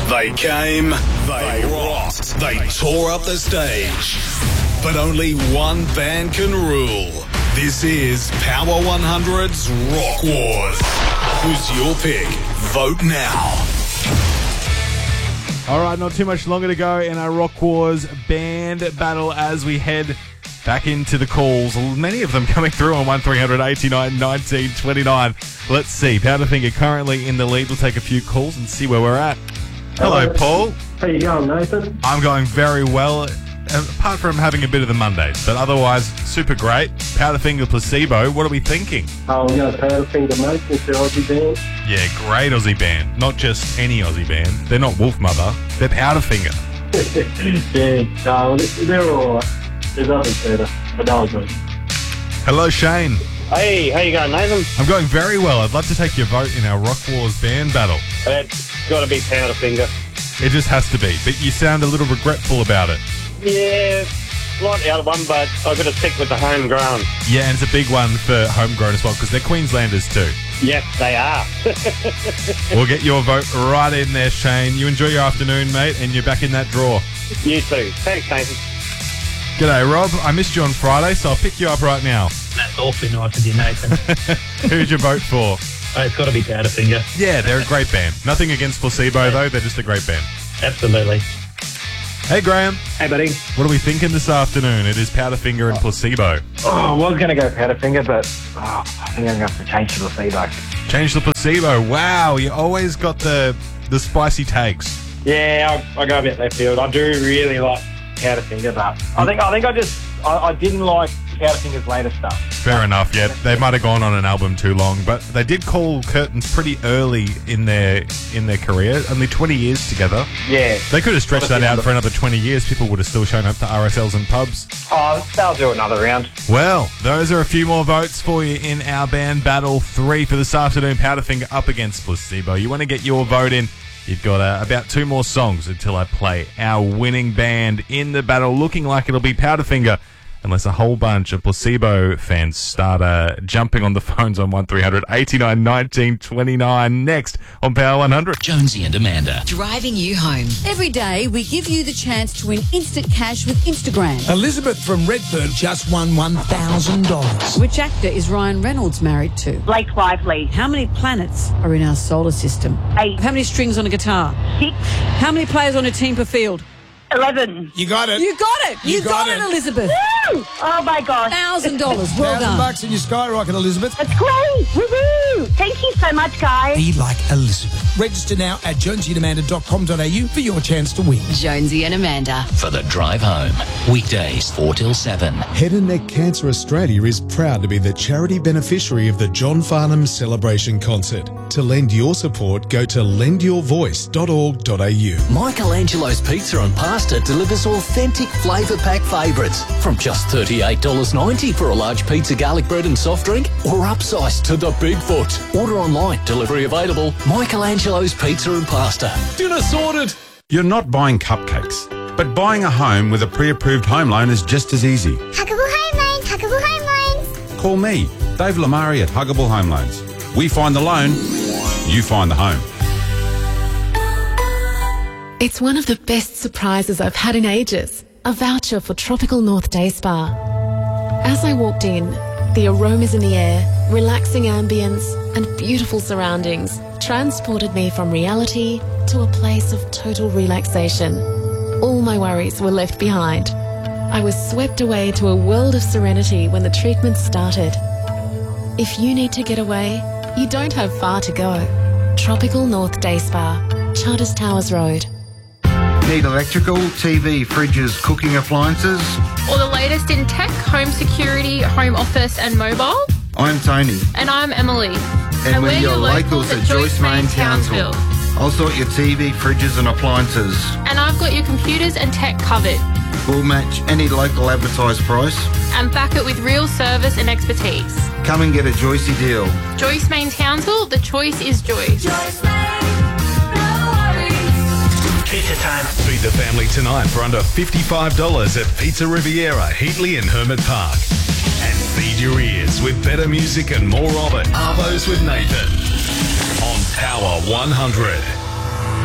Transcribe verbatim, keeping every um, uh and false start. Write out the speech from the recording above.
They came, they rocked, they tore up the stage. But only one band can rule. This is Power one hundred's Rock Wars. Who's your pick? Vote now. All right, not too much longer to go in our Rock Wars band battle as we head back into the calls. Many of them coming through on one three hundred eighty-nine nineteen twenty-nine. Let's see. Powderfinger currently in the lead. We'll take a few calls and see where we're at. Hello, Hello. Paul. How you going, Nathan? I'm going very well, apart from having a bit of the Mondays, but otherwise super great. Powderfinger, Placebo. What are we thinking? Oh, we got Powderfinger, mate. It's the Aussie band. Yeah, great Aussie band. Not just any Aussie band. They're not Wolfmother. They're Powderfinger. yeah, no, they're all right. There's others better, but that was good. Hello, Shane. Hey, how you going, Nathan? I'm going very well. I'd love to take your vote in our Rock Wars band battle. It's got to be Powderfinger. It just has to be. But you sound a little regretful about it. Yeah, slightly out of one, but I've got to stick with the homegrown. Yeah, and it's a big one for homegrown as well, because they're Queenslanders too. Yes, they are. We'll get your vote right in there, Shane. You enjoy your afternoon, mate, and you're back in that draw. You too. Thanks, Nathan. G'day, Rob. I missed you on Friday, so I'll pick you up right now. That's awfully nice of you, Nathan. Who'd you vote for? Oh, it's got to be Powderfinger. Yeah, they're a great band. Nothing against Placebo, though. They're just a great band. Absolutely. Hey, Graham. Hey, buddy. What are we thinking this afternoon? It is Powderfinger and Placebo. Oh, I was going to go Powderfinger, but oh, I think I'm going to have to change to Placebo. Change the Placebo. Wow, you always got the the spicy takes. Yeah, I, I go a bit left field. I do really like Powderfinger, but I think I think I just I, I didn't like Powderfinger's later stuff. Fair enough. Yeah, they might have gone on an album too long, but they did call curtains pretty early in their in their career. Only twenty years together. Yeah, they could have stretched that out for another twenty years. People would have still shown up to R S Ls and pubs. Oh, they'll do another round. Well, those are a few more votes for you in our band battle three for this afternoon. Powderfinger up against Placebo. You want to get your vote in? You've got uh, about two more songs until I play our winning band in the battle, looking like it'll be Powderfinger, unless a whole bunch of Placebo fans start uh, jumping on the phones on one three hundred eighty-nine nineteen twenty-nine. Next on Power one hundred. Jonesy and Amanda. Driving you home. Every day we give you the chance to win instant cash with Instagram. Elizabeth from Redfern just won one thousand dollars. Which actor is Ryan Reynolds married to? Blake Lively. How many planets are in our solar system? Eight. How many strings on a guitar? Six. How many players on a team per field? Eleven. You got it. You got it. You, You got, got it, it. Elizabeth. Woo! Oh my gosh. Thousand dollars. Well Thousand done. bucks in your skyrocket, Elizabeth. That's great. Woohoo! Thank you so much, guys. Be like Elizabeth. Register now at jonesy and amanda dot com dot a u for your chance to win. Jonesy and Amanda. For the drive home. Weekdays four till seven. Head and Neck Cancer Australia is proud to be the charity beneficiary of the John Farnham Celebration Concert. To lend your support, go to lend your voice dot org dot a u. Michelangelo's Pizza and Pasta delivers authentic flavour pack favourites from just thirty-eight dollars ninety for a large pizza, garlic bread and soft drink, or upsized to the Bigfoot. Order online, delivery available. Michelangelo's Pizza and Pasta. Dinner sorted. You're not buying cupcakes, but buying a home with a pre-approved home loan is just as easy. Huggable Home Loans, Huggable Home Loans. Call me, Dave Lamari at Huggable Home Loans. We find the loan, you find the home. It's one of the best surprises I've had in ages. A voucher for Tropical North Day Spa. As I walked in, the aromas in the air, relaxing ambience, and beautiful surroundings transported me from reality to a place of total relaxation. All my worries were left behind. I was swept away to a world of serenity when the treatment started. If you need to get away, you don't have far to go. Tropical North Day Spa, Charters Towers Road. Need electrical, T V, fridges, cooking appliances? Or the latest in tech, home security, home office and mobile? I'm Tony. And I'm Emily. And, and we're, we're your locals at Joyce Main Townsville. I'll sort your T V, fridges and appliances. And I've got your computers and tech covered. We'll match any local advertised price. And back it with real service and expertise. Come and get a Joycey deal. Joyce Main Townsville, the choice is Joyce. Joyce Main. Pizza time. Feed the family tonight for under fifty-five dollars at Pizza Riviera, Heatley and Hermit Park. And feed your ears with better music and more of it. Arvos with Nathan on Power one hundred.